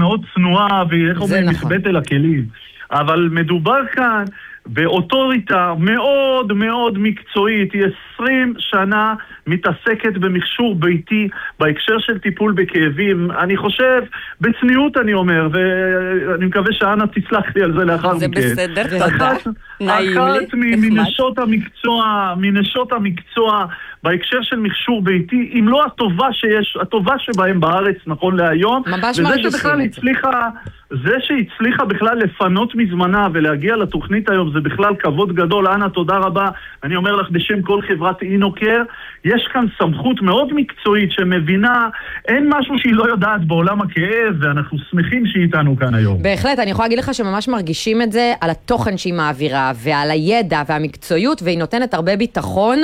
מאוד צנועה, ואיך אומרים, מתבט אל הכלים. אבל מדובר כאן באוטוריטה מאוד מאוד מקצועית, היא 20 שנה מתעסקת במכשור ביתי בהקשר של טיפול בכאבים. אני חושב, בצניעות אני אומר, ואני מקווה שאנה תסלח לי על זה לאחר מכן. זה בסדר, תודה. אחת מנשות המקצוע בהקשר של מכשור ביתי, אם לא הטובה שיש, הטובה שבהם בארץ נכון להיום, וזה שבכלל הצליחה, זה שהצליחה בכלל לפנות מזמנה ולהגיע לתוכנית היום, זה בכלל כבוד גדול. אנה, תודה רבה. אני אומר לך בשם כל חברת אינוקר, יש כאן סמכות מאוד מקצועית שמבינה, אין משהו שהיא לא יודעת בעולם הכאב, ואנחנו שמחים שהיא איתנו כאן היום. בהחלט, אני יכולה להגיד לך שממש מרגישים את זה על התוכן שהיא מעבירה, ועל הידע והמקצועיות, והיא נותנת הרבה ביטחון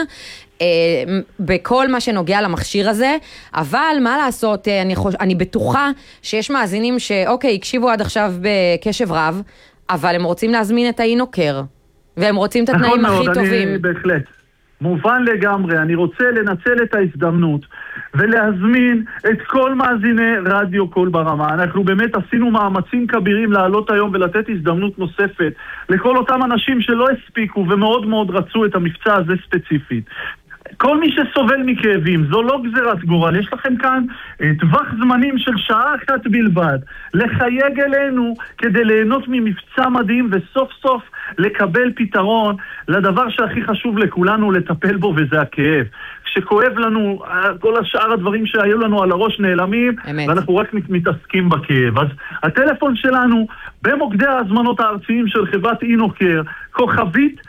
בכל מה שנוגע למכשיר הזה, אבל מה לעשות, אני בטוחה שיש מאזינים שאוקיי, הקשיבו עד עכשיו בקשב רב, אבל הם רוצים להזמין את האינוקר, והם רוצים את התנאים הכי טובים. אני בהחלט. מובן לגמרי, אני רוצה לנצל את ההזדמנות ולהזמין את כל מאזיני רדיו קול ברמה. אנחנו באמת עשינו מאמצים כבירים לעלות היום ולתת הזדמנות נוספת לכל אותם אנשים שלא הספיקו ומאוד מאוד רצו את המבצע הזה ספציפית. כל מי שסובל מכאבים, זו לא גזירת גורל, יש לכם כאן טווח זמנים של שעה אחת בלבד, לחייג אלינו כדי ליהנות ממבצע מדהים וסוף סוף לקבל פתרון לדבר שהכי חשוב לכולנו לטפל בו, וזה הכאב. כשכואב לנו, כל השאר הדברים שהיו לנו על הראש נעלמים, ואנחנו רק מתעסקים בכאב. אז הטלפון שלנו במוקדי ההזמנות הארציים של חברת אינוקר, כוכבית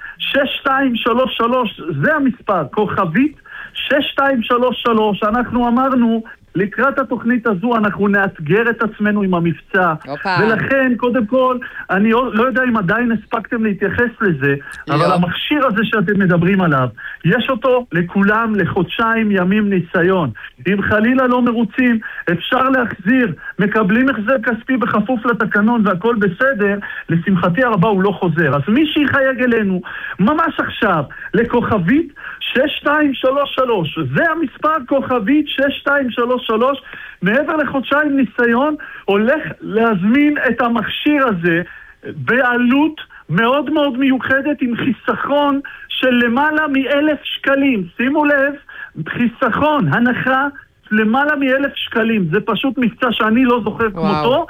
6233, זה המספר, כוכבית 6233. אנחנו אמרנו, לקראת התוכנית הזו אנחנו נאתגר את עצמנו עם המבצע. ולכן, קודם כל, אני לא יודע אם עדיין הספקתם להתייחס לזה, אבל המכשיר הזה שאתם מדברים עליו, יש אותו לכולם לחודשיים ימים ניסיון. אם חלילה לא מרוצים, אפשר להחזיר, מקבלים החזר כספי בכפוף לתקנון והכל בסדר, לשמחתי הרבה הוא לא חוזר. אז מי שיחייג אלינו, ממש עכשיו, לכוכבית 6233, זה המספר, כוכבית 6233, מעבר לחודשיים ניסיון, הולך להזמין את המכשיר הזה בעלות מאוד מאוד מיוחדת, עם חיסכון של למעלה מ1,000 שקלים. שימו לב, חיסכון, הנחה למעלה מ1,000 שקלים. זה פשוט מבצע שאני לא זוכר כמותו.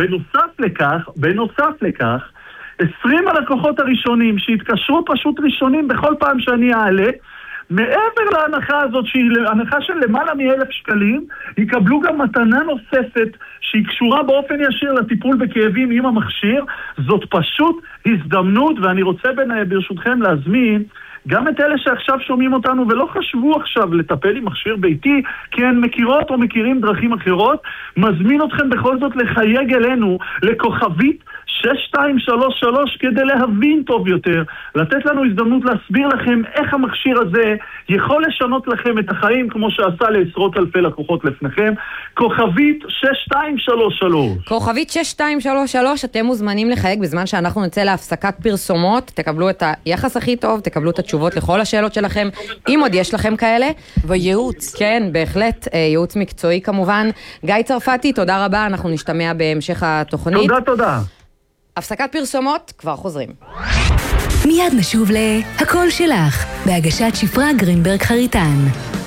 בנוסף לכך, 20 הלקוחות הראשונים שהתקשרו פשוט ראשונים בכל פעם שאני אעלה, מעבר להנחה הזאת, שהיא הנחה של למעלה מ1,000 שקלים, יקבלו גם מתנה נוספת שהיא קשורה באופן ישיר לטיפול בכאבים עם המכשיר. זאת פשוט הזדמנות, ואני רוצה ברשותכם להזמין גם את אלה שעכשיו שומעים אותנו ולא חשבו עכשיו לטפל עם מכשיר ביתי, כי הן מכירות או מכירים דרכים אחרות. מזמין אתכם בכל זאת לחייג אלינו לכוכבית 6233 כדי להבין טוב יותר, לתת לנו הזדמנות להסביר לכם איך המכשיר הזה יכול לשנות לכם את החיים כמו שעשה לעשרות אלפי לקוחות לפניכם. כוכבית 6233. כוכבית 6233, אתם מוזמנים לחייג בזמן שאנחנו נצא להפסקת פרסומות, תקבלו את היחס הכי טוב, תקבלו את התשובות לכל השאלות שלכם, אם עוד יש לכם כאלה. וייעוץ. כן, בהחלט, ייעוץ מקצועי כמובן. גיא צרפתי, תודה רבה, אנחנו נשתמע בהמשך התוכנית. תודה. הפסקת פרסומות, כבר חוזרים. מיד נשוב להכל שלך, בהגשת שפרה גרינברג חריטן.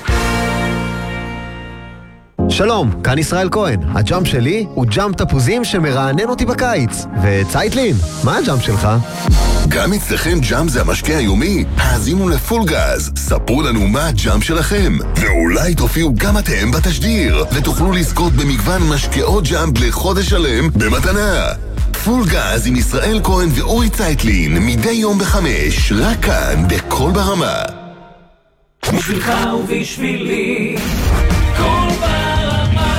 שלום, כאן ישראל כהן. הג'אמפ שלי הוא ג'אמפ תפוזים שמרענן אותי בקיץ. וצייטלין, מה הג'אמפ שלך? גם אצלכם ג'אמפ זה המשקה היומי? האזינו לפול גז, ספרו לנו מה הג'אמפ שלכם, ואולי תופיעו גם אתם בתשדיר, ותוכלו לזכות במגוון משקאות ג'אמפ לחודש שלם במתנה. פול גז עם ישראל כהן ואורי צייטלין, מדי יום ב5, רק כאן בכל ברמה. בשבילך ובשבילי, כל ברמה.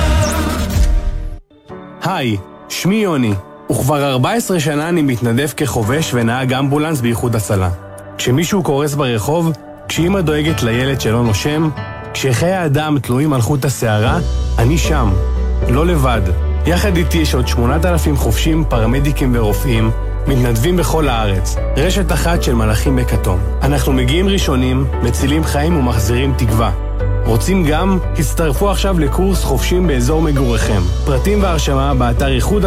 היי, שמי יוני, וכבר 14 שנה אני מתנדב כחובש ונהג אמבולנס באיחוד הצלה. כשמישהו קורס ברחוב, כשאמא דואגת לילד שלא נושם, כשחיי האדם תלויים על חוט השערה, אני שם, לא לבד. יחד איתי יש עוד 8,000 חובשים, פרמדיקים ורופאים, מתנדבים בכל הארץ. רשת אחת של מלאכים בכתום. אנחנו מגיעים ראשונים, מצילים חיים ומחזירים תקווה. רוצים גם? הצטרפו עכשיו לקורס חובשים באזור מגוריכם. פרטים והרשמה באתר איחוד